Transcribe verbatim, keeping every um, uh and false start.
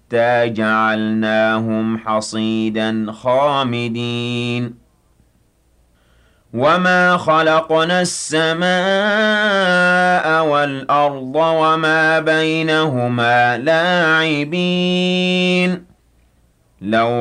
حَتَّىٰ جَعَلْنَاهُمْ حَصِيدًا خَامِدِينَ وَمَا خَلَقْنَا السَّمَاءَ وَالْأَرْضَ وَمَا بَيْنَهُمَا لَاعِبِينَ لَوْ